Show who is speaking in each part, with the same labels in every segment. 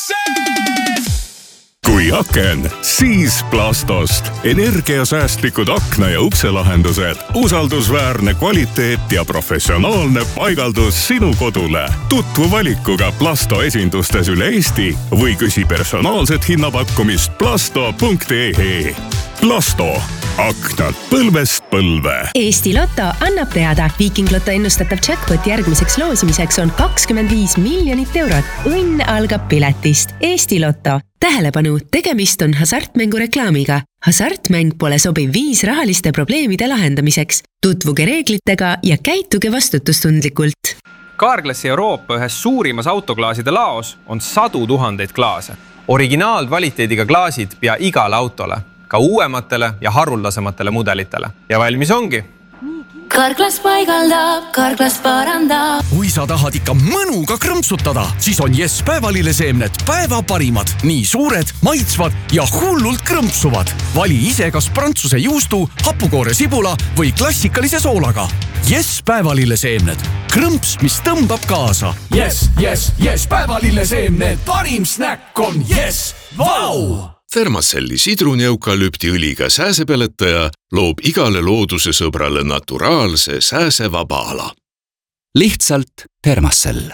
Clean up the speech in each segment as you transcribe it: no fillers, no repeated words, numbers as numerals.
Speaker 1: Kui aken, siis Plastost. Energiasäästlikud akna- ja ukselahendused, usaldusväärne kvaliteet ja professionaalne paigaldus sinu kodule. Tutvu valikuga Plasto esindustes üle Eesti või küsi personaalset hinnapakkumist plasto.ee. Plasto. Aknad põlvest põlve.
Speaker 2: Eesti Lotto annab teada. Viiking Lotto ennustatav jackpot järgmiseks loosimiseks on 25 miljonit eurot. Õnn algab piletist. Eesti Lotto. Tähelepanu, tegemist on hasartmängu reklaamiga. Hasartmäng pole sobiv viis rahaliste probleemide lahendamiseks. Tutvuge reeglitega ja käituge vastutustundlikult.
Speaker 3: Carglassi Euroopa ühes suurimas autoklaaside laos on 100 000 klaase. Originaalkvaliteediga klaasid pea igale autole, ka uuematele ja haruldasematele mudelitele. Ja valmis ongi.
Speaker 4: Carglass paigaldab, Carglass parandab.
Speaker 5: Kui sa tahad ikka mõnuga krõmpsutada, siis on Yes päevalileseemned päeva parimad. Nii suured, maitsvad ja hullult krõmpsuvad. Vali ise kas prantsuse juustu, hapukoore sibula või klassikalise soolaga. Yes päevalileseemned. Krõmps, mis tõmbab kaasa. Yes päevalileseemned. Parim snäkk on Yes. Vau!
Speaker 6: Thermacelli sidruni-eukalüptiõliga sääsepeletaja loob igale looduse sõbrale naturaalse sääsevaba ala.
Speaker 5: Lihtsalt Thermacell.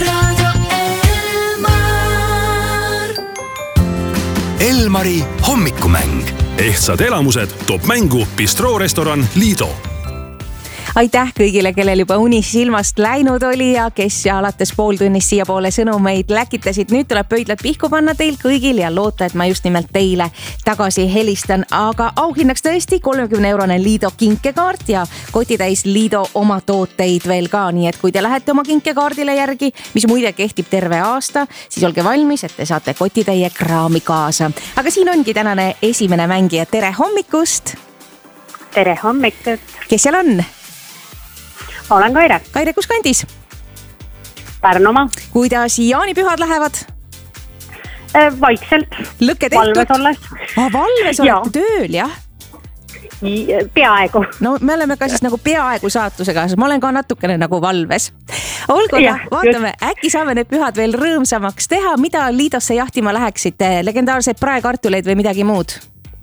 Speaker 5: Elmari hommikumäng.
Speaker 1: Ehtsad elamused toob mängu bistroorestoran Lido.
Speaker 7: Aitäh kõigile, kellel juba unis silmast läinud oli ja kes alates pooltunnist siia poole sõnumeid läkitasid. Nüüd tuleb pöidlad pihku panna teil kõigil ja loota, et ma just nimelt teile tagasi helistan. Aga auhinnaks tõesti 30-eurone Lido kinkekaart ja kotitäis Lido oma tooteid veel ka. Nii et kui te lähete oma kinkekaardile järgi, mis muide kehtib terve aasta, siis olge valmis, et te saate kotitäie kraami kaasa. Aga siin ongi tänane esimene mängija. Tere hommikust!
Speaker 8: Tere hommikut!
Speaker 7: Kes seal on?
Speaker 8: Olen Kaire.
Speaker 7: Kaire, kus kandis?
Speaker 8: Pärnumaa.
Speaker 7: Kuidas jaanipühad lähevad?
Speaker 8: Vaikselt.
Speaker 7: Lõkke tehtud?
Speaker 8: Valves olles.
Speaker 7: Valves olete tööl, jah?
Speaker 8: Peaaegu.
Speaker 7: No me oleme ka siis nagu peaaegu saatusega, ma olen ka natukene nagu valves. Olgu, vaatame, äkki saame need pühad veel rõõmsamaks teha. Mida Liidosse jahtima läheksite? Legendaarseid praekartuleid või midagi muud?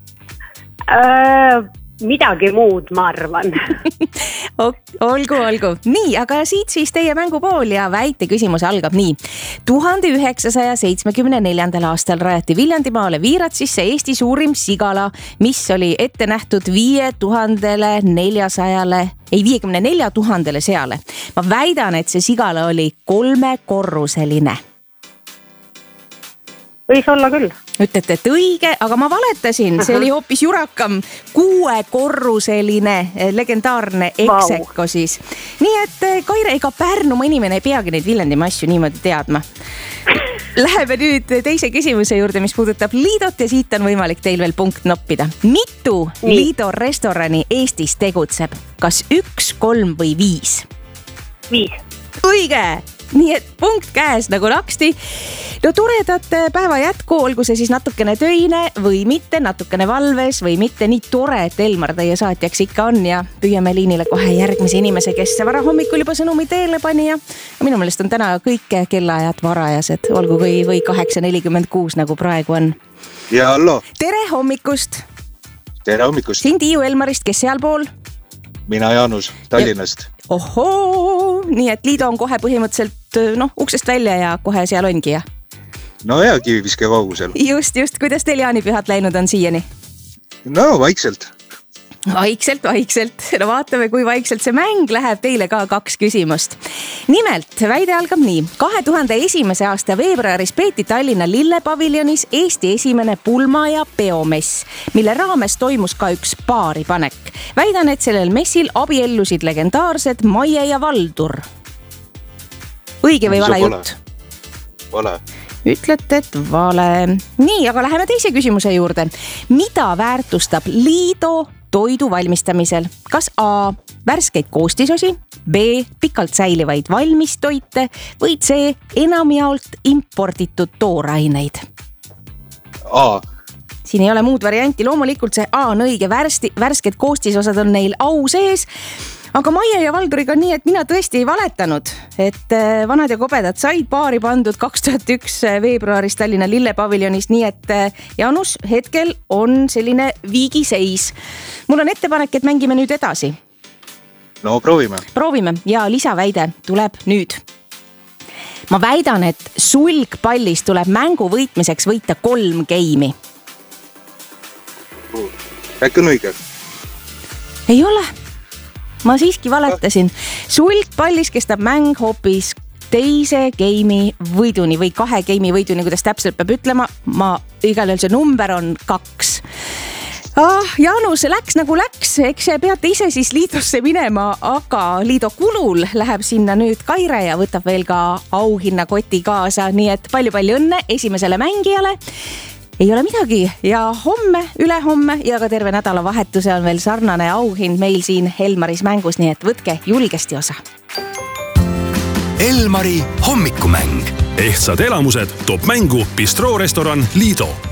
Speaker 8: Midagi muud, ma arvan.
Speaker 7: Olgu. Nii, aga siit siis teie mängupool ja väite küsimus algab nii. 1974. aastal rajati Viljandimaale Viiratsisse Eesti suurim sigala, mis oli ette nähtud 54 000 seale. Ma väidan, et see sigala oli 3-korruseline.
Speaker 8: Võis olla küll.
Speaker 7: Ütlete, et õige, aga ma valetasin. See oli hoopis jurakam 6-korruseline legendaarne ekseko siis. Nii et Kaire, ega Pärnumaa inimene ei peagi neid Viljandimaa asju niimoodi teadma. Läheme nüüd teise küsimuse juurde, mis puudutab Lidot ja siit on võimalik teil veel punkt noppida. Mitu Lido restorani Eestis tegutseb? Kas 1, 3 või 5?
Speaker 8: 5.
Speaker 7: Õige! Nii et punkt käes nagu naksti. No toredat päeva jätku, olgu see siis natukene töine või mitte, natukene valves või mitte. Nii tore, et Elmar teie saatjaks ikka on ja püüame liinile kohe järgmise inimese, kes vara hommikul juba sõnumi teele pani ja minu meelest on täna kõik kellaajad varajased, olgu või 8.46 nagu praegu on.
Speaker 9: Ja hallo.
Speaker 7: Tere hommikust.
Speaker 9: Tere hommikust.
Speaker 7: Siin Tiiu Elmarist, kes seal pool?
Speaker 9: Mina Jaanus, Tallinnast.
Speaker 7: Ohoo, nii et Liido on kohe põhimõtteliselt uksest välja ja kohe seal ongi, jah?
Speaker 9: No ja Kiviviske kaugusel.
Speaker 7: Just, kuidas teil jaanipühad läinud on siiani?
Speaker 9: No vaikselt.
Speaker 7: Vaikselt. No vaatame, kui vaikselt see mäng läheb. Teile ka 2 küsimust. Nimelt, väide algab nii. 2001. aasta veebruaris peeti Tallinna Lillepaviljonis Eesti esimene pulma- ja peomess, mille raames toimus ka üks paaripanek. Väidan, et sellel messil abiellusid legendaarsed Maie ja Valdur. Õige või vale jutt?
Speaker 9: Vale.
Speaker 7: Ütlete, et vale. Nii, aga läheme teise küsimuse juurde. Mida väärtustab Lido toidu valmistamisel? Kas A. värskeid koostisosi, B. pikalt säilivaid valmistoite või C. enamjaolt imporditud tooraineid?
Speaker 9: A.
Speaker 7: Siin ei ole muud varianti, loomulikult see A on õige, värsked koostisosad on neil au sees. aga Maie ja Valduriga on nii, et mina tõesti ei valetanud, et vanad ja kobedad said paari pandud 2001 veebruaris Tallinna Lillepaviljonis, nii et Jaanus, hetkel on selline viigiseis. Mul on ettepanek, et mängime nüüd edasi.
Speaker 9: No proovime.
Speaker 7: Proovime ja lisaväide tuleb nüüd. Ma väidan, et sulgpallis tuleb mängu võitmiseks võita 3 geimi.
Speaker 9: Äkki on õige?
Speaker 7: Ei ole. Ma siiski valetasin. Sulgpallis kestab mäng hoopis teise geimi võiduni või 2 geimi võiduni, kuidas täpselt peab ütlema. Ma igal juhul see number on 2. Jaanus, läks nagu läks, eks peate ise siis Liidosse minema, aga Liido kulul läheb sinna nüüd Kaire ja võtab veel ka auhinnakoti kaasa, nii et palju õnne esimesele mängijale. Ei ole midagi ja homme, ülehomme ja ka terve nädalavahetuse on veel sarnane auhind meil siin Elmaris mängus, nii et võtke julgesti osa.
Speaker 1: Elmari hommikumäng. Ehtsad elamused toob mängu Bistroo restoran Liido.